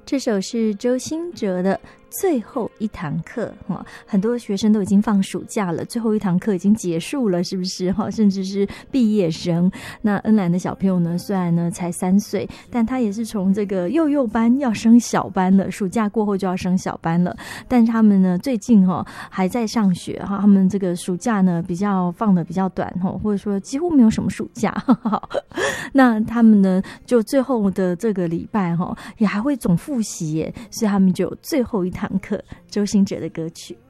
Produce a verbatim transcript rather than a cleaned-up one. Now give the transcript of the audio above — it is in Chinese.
这首是周兴哲的最后一堂课，很多学生都已经放暑假了，最后一堂课已经结束了，是不是？甚至是毕业生。那恩兰的小朋友呢，虽然呢才三岁，但他也是从这个幼幼班要升小班了，暑假过后就要升小班了。但是他们呢最近哈还在上学哈，他们这个暑假呢比较放的比较短哈，或者说几乎没有什么暑假。那他们呢就最后的这个礼拜哈也还会总复习耶，所以他们就有最后一堂课，周兴哲的歌曲。